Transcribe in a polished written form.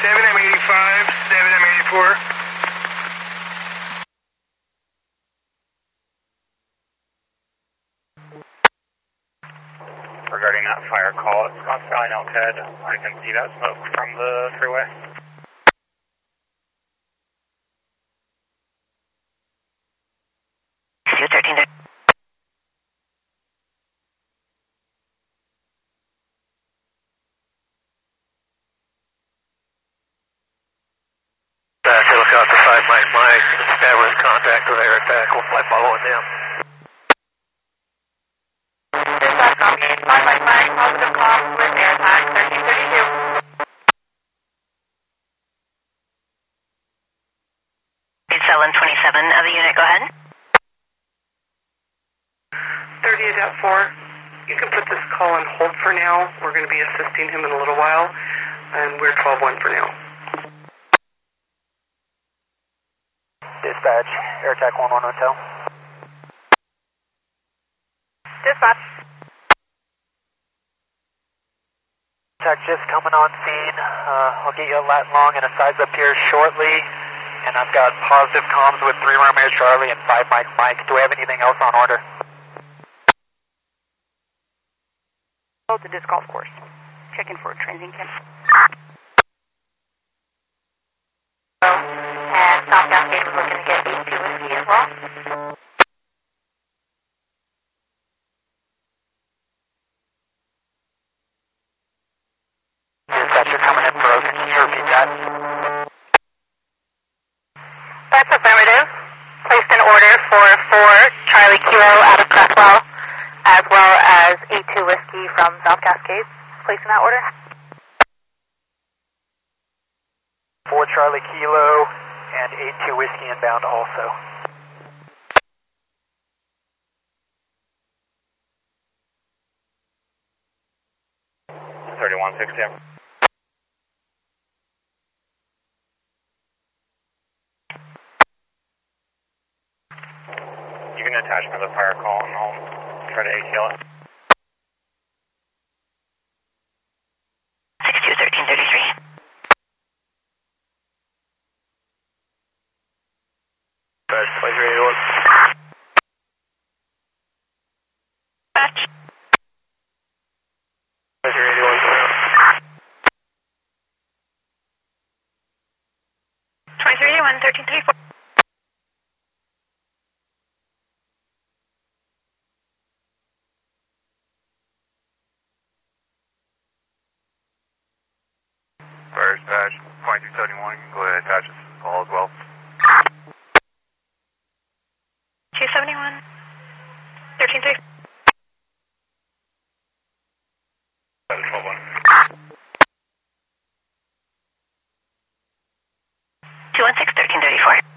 7M85, 7M84. Regarding that fire call at Scotts Valley and Elkhead, I can see that smoke from the freeway. Helicopter 5 Mike, establish contact with air attack. We'll fly following them. Dispatch copy, 5 Mike, positive call with air attack, 1332. 727 of the unit, go ahead. 38.4, you can put this call on hold for now. We're going to be assisting him in a little while, and we're 12-1 for now. Dispatch, air attack 11 hotel. Dispatch. Attack just coming on scene. I'll get you a lat long and a size up here shortly. And I've got positive comms with 3 Romeo Charlie and 5 Mike. Do we have anything else on order? Go to this golf course. Checking for a transient camp. And South Cascade was looking to get 82 whiskey as well. Dispatch, you're coming in broken. Can you repeat that? That's affirmative. Placed an order for 4 Charlie Kilo out of Cresswell, as well as 82 whiskey from South Cascade. Placing that order. 4 Charlie Kilo and 82 whiskey inbound also. It's 3160. You can attach me to the fire call and I'll try to ATL it. 621333. Dispatch, 2381. Batch. 2381 coming out. 2381, 1334. Fire dispatch, 2271, you can go ahead and attach this call as well. 271, 1334. 12-1. 216, 1334.